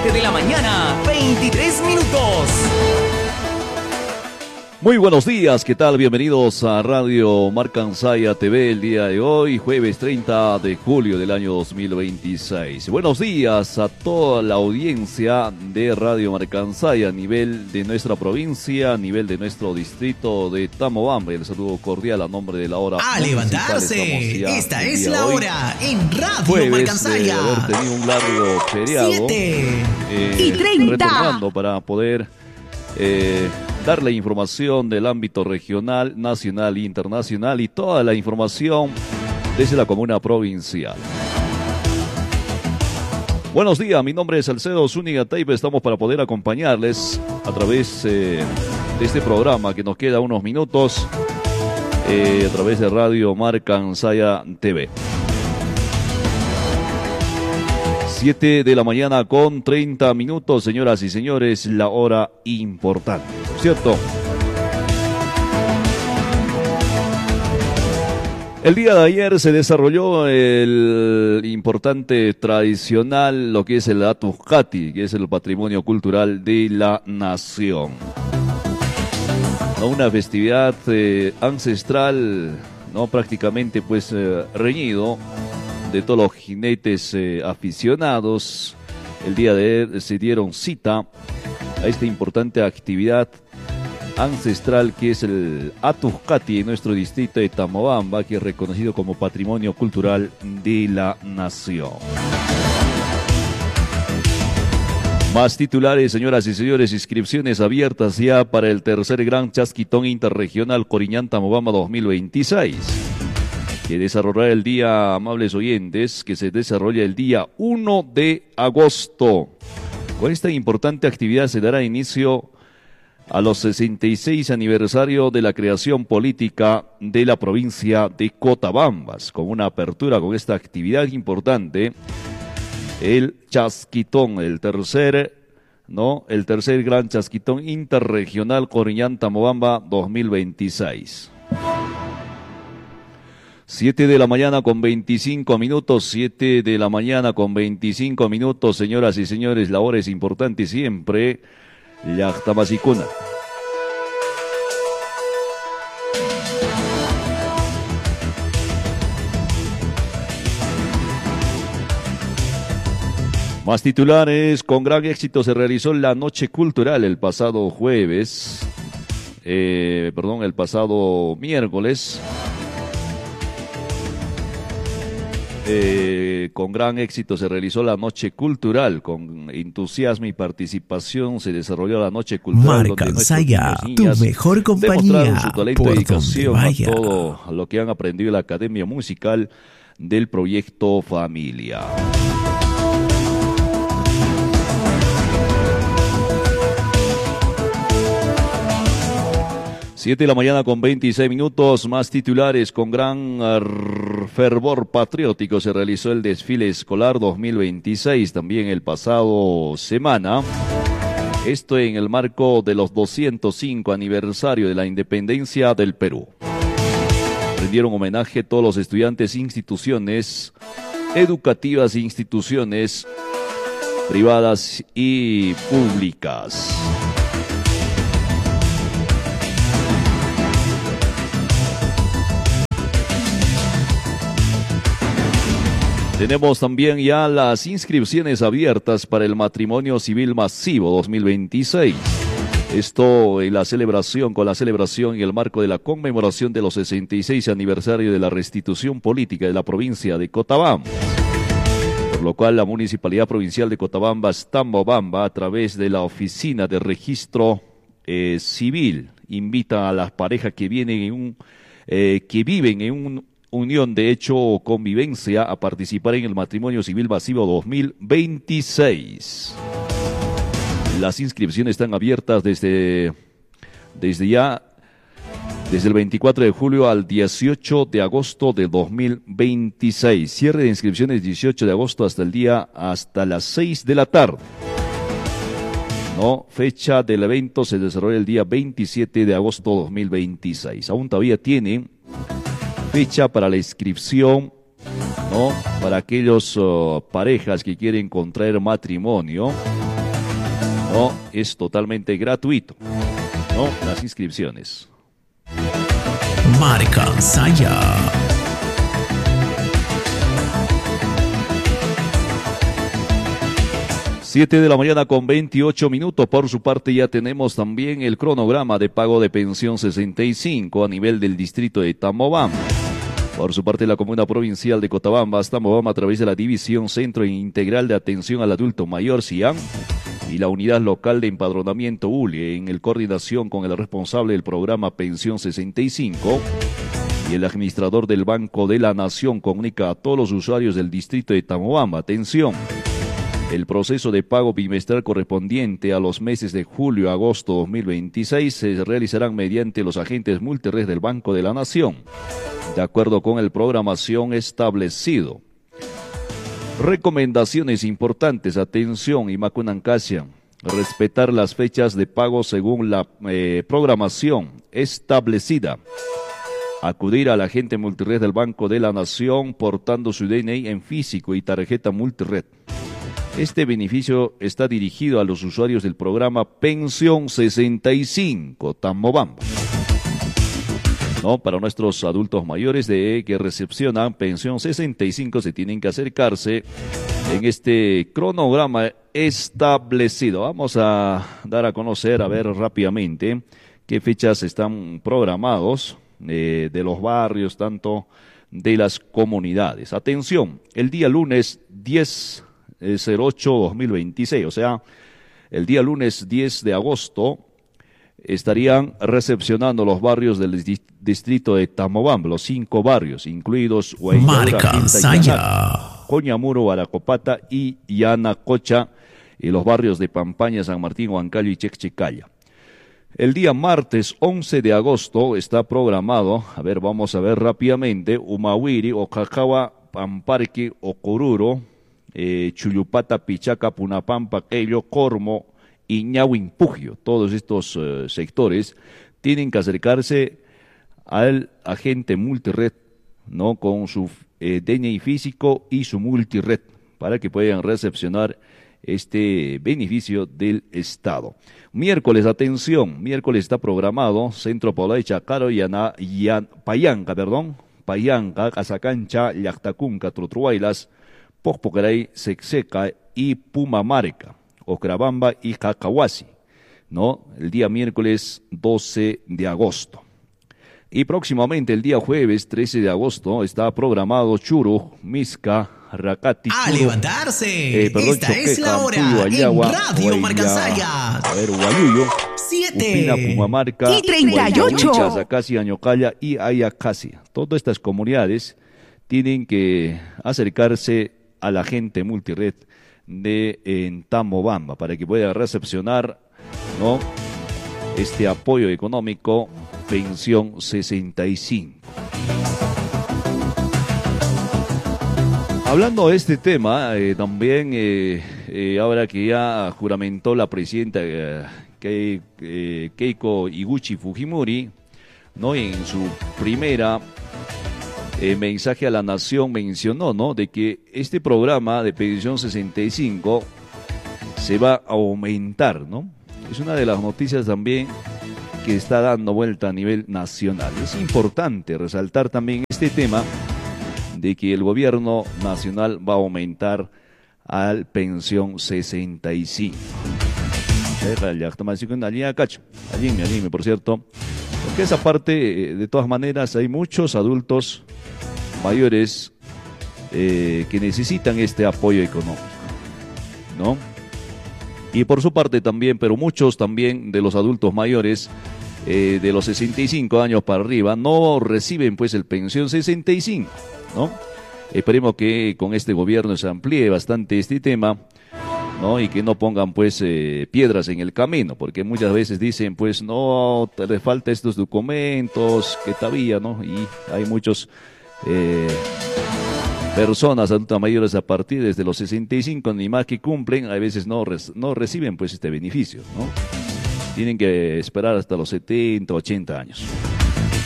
7 de la mañana, 23 minutos. Muy buenos días, ¿qué tal? Bienvenidos a Radio Marcansaya TV el día de hoy, jueves 30 de julio del año 2026. Buenos días a toda la audiencia de Radio Marcansaya a nivel de nuestra provincia, a nivel de nuestro distrito de Tamobamba. El saludo cordial a nombre de la hora. ¡A levantarse! Esta es la hora en Radio Marcansaya. De haber tenido un largo feriado. 7:30. Retornando para poder darle información del ámbito regional, nacional e internacional y toda la información desde la comuna provincial. Buenos días, mi nombre es Alcedo Zúñiga Taipe, estamos para poder acompañarles a través de este programa que nos queda unos minutos a través de Radio Marcansaya TV. 7 de la mañana con 30 minutos, señoras y señores, la hora importante, ¿cierto? El día de ayer se desarrolló el importante tradicional, lo que es el Atuskati, que es el patrimonio cultural de la nación. Una festividad ancestral, no prácticamente pues reñido, de todos los jinetes aficionados. El día de ayer se dieron cita a esta importante actividad ancestral que es el Atuskati en nuestro distrito de Tamobamba, que es reconocido como Patrimonio Cultural de la Nación. Más titulares, señoras y señores, inscripciones abiertas ya para el tercer Gran Chasquitón Interregional Coriñán-Tamobamba 2026. Que desarrollará el día, amables oyentes, que se desarrolla el día 1 de agosto. Con esta importante actividad se dará inicio a los 66 aniversario de la creación política de la provincia de Cotabambas. Con una apertura con esta actividad importante, el Chasquitón, el tercer Gran Chasquitón Interregional Coriñán-Tamobamba 2026. 7 de la mañana con 25 minutos, 7 de la mañana con 25 minutos, señoras y señores, la hora es importante siempre, Llaqtamashikuna. Más titulares, con gran éxito se realizó la noche cultural el pasado el pasado miércoles. Con gran éxito se realizó la noche cultural, con entusiasmo y participación se desarrolló la noche cultural. Marcansaya, tu mejor compañía, demostraron su talento y dedicación a vaya. todo lo que han aprendido en la Academia Musical del Proyecto Familia. Siete de la mañana con 26 minutos, más titulares. Con gran fervor patriótico se realizó el desfile escolar 2026, también el pasado semana. Esto en el marco de los 205 aniversario de la independencia del Perú. Rindieron homenaje a todos los estudiantes e instituciones educativas e instituciones privadas y públicas. Tenemos también ya las inscripciones abiertas para el matrimonio civil masivo 2026. Esto en la celebración, con la celebración en el marco de la conmemoración de los 66 aniversario de la restitución política de la provincia de Cotabamba. Por lo cual la Municipalidad Provincial de Cotabamba, Tamobamba, a través de la Oficina de Registro Civil, invita a las parejas que viven en un unión de hecho o convivencia a participar en el matrimonio civil masivo 2026. Las inscripciones están abiertas desde el 24 de julio al 18 de agosto de 2026. Cierre de inscripciones 18 de agosto hasta las 6 de la tarde. Fecha del evento se desarrolla el día 27 de agosto 2026. Aún todavía tienen fecha para la inscripción, para aquellos parejas que quieren contraer matrimonio. No, es totalmente gratuito, ¿no? Las inscripciones. Marca Saya. 7 de la mañana con 28 minutos. Por su parte ya tenemos también el cronograma de pago de pensión 65 a nivel del distrito de Tamobamba. Por su parte, la Comuna Provincial de Cotabamba, Tamobamba, a través de la División Centro Integral de Atención al Adulto Mayor, CIAM, y la Unidad Local de Empadronamiento ULE, en coordinación con el responsable del programa Pensión 65 y el administrador del Banco de la Nación, comunica a todos los usuarios del distrito de Tamobamba: atención, el proceso de pago bimestral correspondiente a los meses de julio a agosto 2026 se realizarán mediante los agentes multired del Banco de la Nación, de acuerdo con el programación establecido. Recomendaciones importantes: atención, Imakunancasia, respetar las fechas de pago según la programación establecida. Acudir al agente multired del Banco de la Nación portando su DNI en físico y tarjeta multired. Este beneficio está dirigido a los usuarios del programa Pensión 65 Tamobamba. No, para nuestros adultos mayores que recepcionan Pensión 65 se tienen que acercarse en este cronograma establecido. Vamos a dar a conocer, a ver rápidamente, qué fechas están programados de los barrios, tanto de las comunidades. Atención, el día lunes 10/08/2026, o sea, el día lunes 10 de agosto, estarían recepcionando los barrios del distrito de Tamobamba, los 5 barrios, incluidos Marca Saya, Coñamuro, Baracopata y Yanacocha, y los barrios de Pampaña, San Martín, Huancayo y Checchicaya. El día martes 11 de agosto está programado, vamos a ver rápidamente, Umahuiri, Ocajawa, Pamparque, Ocoruro, Chuyupata, Pichaca, Punapampa, Quello, Cormo y Ñahuimpugio. Todos estos sectores tienen que acercarse al agente multired, ¿no?, con su DNI físico y su multired, para que puedan recepcionar este beneficio del Estado. Miércoles, atención, miércoles está programado Centro Poblado de Chacaro, Payanca, Casacancha, Llactacunca, Trotruailas, Pocpocaray, Sexeca y Pumamarca, Ocrabamba y Cacahuasi, ¿no? El día miércoles 12 de agosto. Y próximamente el día jueves 13 de agosto está programado Churu, Misca, Racati, ¡a Churu, levantarse! Esta Choqueca, es la hora Puyo, Ayagua, en Radio Marcansaya. Guayuyo, 7 Upina, Pumamarca, y 38. Zacasi, Añocalla y Ayacasi. Todas estas comunidades tienen que acercarse a la agente multired de Tamobamba para que pueda recepcionar, ¿no?, este apoyo económico Pensión 65. Hablando de este tema, también ahora que ya juramentó la presidenta Keiko Iguchi Fujimori, ¿no?, en su primera mensaje a la nación mencionó, ¿no?, de que este programa de Pensión 65 se va a aumentar, ¿no? Es una de las noticias también que está dando vuelta a nivel nacional. Es importante resaltar también este tema de que el gobierno nacional va a aumentar al Pensión 65. Allí, por cierto, porque esa parte, de todas maneras, hay muchos adultos mayores que necesitan este apoyo económico, ¿no? Y por su parte también, pero muchos también de los adultos mayores de los 65 años para arriba no reciben pues el Pensión 65, ¿no? Esperemos que con este gobierno se amplíe bastante este tema, ¿no?, y que no pongan pues piedras en el camino, porque muchas veces dicen pues no, te le falta estos documentos que todavía, ¿no? Y hay muchos personas adultas mayores a partir desde los 65 ni más que cumplen, a veces no reciben pues este beneficio, ¿no? Tienen que esperar hasta los 70, 80 años.